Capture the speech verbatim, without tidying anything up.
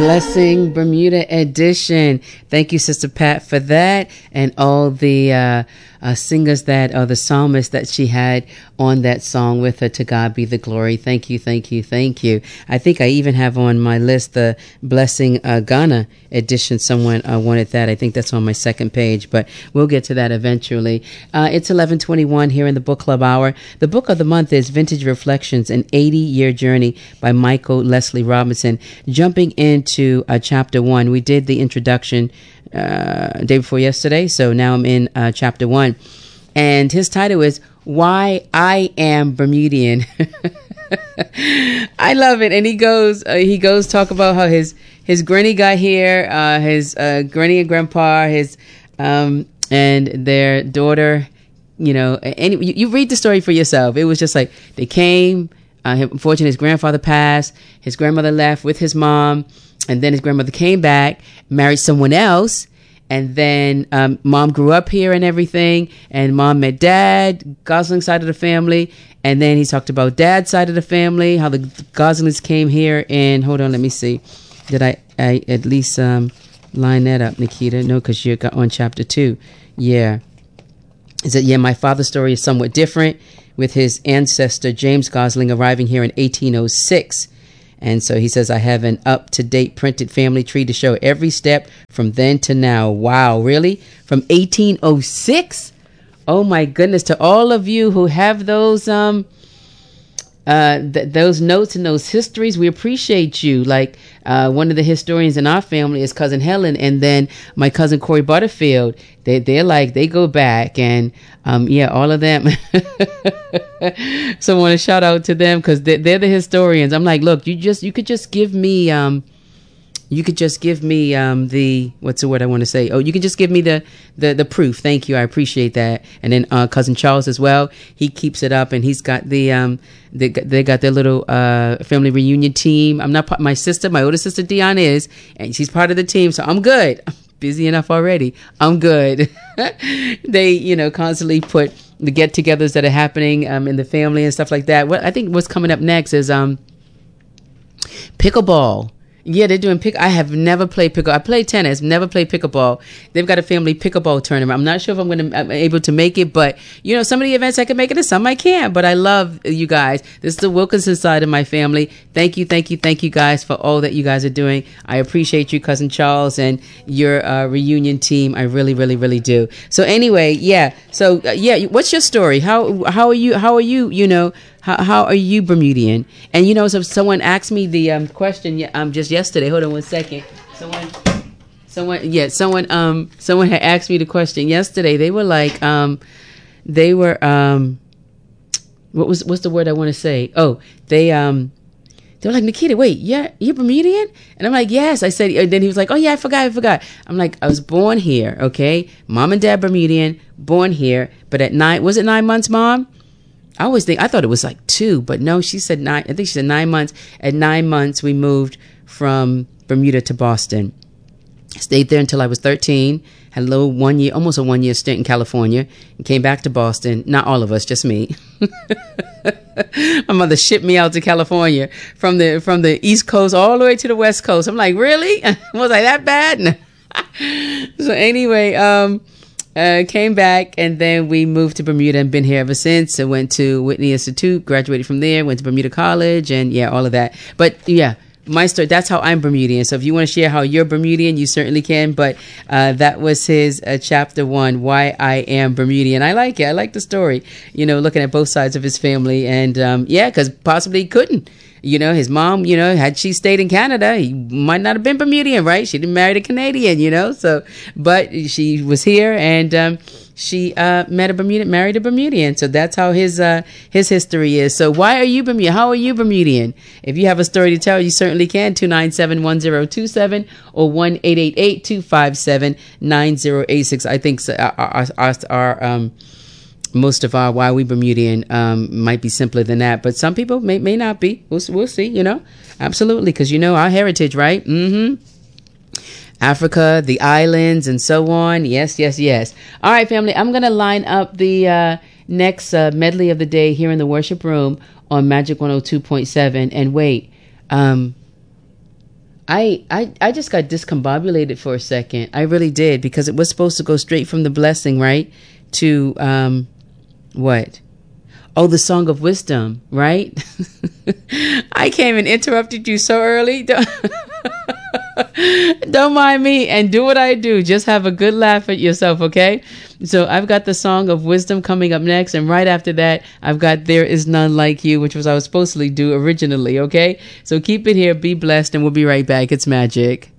Blessing Bermuda edition. Thank you, Sister Pat, for that, and all the uh, uh, singers that, or the psalmists that she had on that song with her. To God be the glory. Thank you, thank you, thank you. I think I even have on my list the Blessing uh, Ghana edition. Someone uh, wanted that. I think that's on my second page, but we'll get to that eventually. Uh, it's eleven twenty-one here in the Book Club Hour. The book of the month is Vintage Reflections, an eighty-year journey by Michael Leslie Robinson. Jumping into uh, chapter one, we did the introduction uh, day before yesterday, so now I'm in uh, chapter one, and his title is Why I Am Bermudian. I love it, and he goes, uh, he goes talk about how his his granny got here, uh, his uh, granny and grandpa, his um, and their daughter. You know, and you, you read the story for yourself. It was just like they came. Uh, unfortunately, his grandfather passed. His grandmother left with his mom, and then his grandmother came back, married someone else, and then um, mom grew up here and everything. And mom met dad, Gosling side of the family, and then he talked about dad's side of the family, how the Goslings came here. And hold on, let me see. Did I, I at least um, line that up, Nikita? No, because you're on chapter two. Yeah. Is that, yeah, my father's story is somewhat different, with his ancestor James Gosling arriving here in eighteen oh six. And so he says, I have an up-to-date printed family tree to show every step from then to now. Wow, really? From eighteen oh six? Oh my goodness. To all of you who have those um uh th- those notes and those histories, we appreciate you. Like uh one of the historians in our family is cousin Helen, and then my cousin Corey Butterfield. They they're like they go back, and um yeah, all of them. So I want to shout out to them because they're, they're the historians. I'm like, look, you just you could just give me um you could just give me um the what's the word I want to say? Oh, you could just give me the the the proof. Thank you, I appreciate that. And then uh, cousin Charles as well. He keeps it up, and he's got the um they they got their little uh family reunion team. I'm not part. My sister, my older sister Dion is, and she's part of the team, so I'm good. I'm busy enough already. I'm good. They you know constantly put the get-togethers that are happening um in the family and stuff like that. What I think what's coming up next is um pickleball. Yeah, they're doing pick. I have never played pickle. I played tennis, never played pickleball. They've got a family pickleball tournament. I'm not sure if I'm going to I'm able to make it, but you know, some of the events I can make it, and some I can't. But I love you guys. This is the Wilkinson side of my family. Thank you, thank you, thank you guys for all that you guys are doing. I appreciate you, cousin Charles, and your uh, reunion team. I really, really, really do. So anyway, yeah. So uh, yeah, what's your story? How how are you? How are you? You know. How how are you Bermudian? And you know, so someone asked me the um, question um just yesterday. Hold on one second. Someone, someone, yeah, someone um someone had asked me the question yesterday. They were like um, they were um, what was what's the word I want to say? Oh, they um. They were like, Nikita, wait, yeah, you're Bermudian? And I'm like, yes. I said, and then he was like, oh yeah, I forgot, I forgot. I'm like, I was born here, okay? Mom and dad Bermudian, born here, but at nine, was it nine months, Mom? I always think, I thought it was like two, but no, she said nine. I think she said nine months. At nine months, we moved from Bermuda to Boston. Stayed there until I was thirteen. Had a little one year, almost a one year stint in California, and came back to Boston. Not all of us, just me. My mother shipped me out to California from the from the East Coast all the way to the West Coast. I'm like, really? Was I that bad? So anyway, um, Uh, came back, and then we moved to Bermuda and been here ever since. I went to Whitney Institute, graduated from there, went to Bermuda College, and yeah, all of that. But yeah, my story, that's how I'm Bermudian. So if you want to share how you're Bermudian, you certainly can. But uh, that was his uh, chapter one, Why I Am Bermudian. I like it. I like the story, you know, looking at both sides of his family. And um, yeah, because possibly he couldn't. You know, his mom, you know, had she stayed in Canada, he might not have been Bermudian, right? She didn't marry a Canadian, you know, so, but she was here, and um, she uh, met a Bermudian, married a Bermudian. So that's how his uh, his history is. So why are you Bermudian? How are you Bermudian? If you have a story to tell, you certainly can. two nine seven, one zero two seven or one eight eight eight, two five seven, nine zero eight six. I think our, our, our, our um, most of our why we Bermudian um, might be simpler than that, but some people may may not be. We'll we'll see. You know, absolutely, because you know our heritage, right? Mm-hmm. Africa, the islands, and so on. Yes, yes, yes. All right, family. I'm gonna line up the uh, next uh, medley of the day here in the worship room on Magic one oh two point seven. And wait, um, I, I I just got discombobulated for a second. I really did, because it was supposed to go straight from the blessing, right, to um what? Oh, the Song of Wisdom, right? I came and interrupted you so early. Don't, don't mind me, and do what I do. Just have a good laugh at yourself, okay? So I've got the Song of Wisdom coming up next, and right after that, I've got There Is None Like You, which was I was supposed to do originally, okay? So keep it here, be blessed, and we'll be right back. It's magic.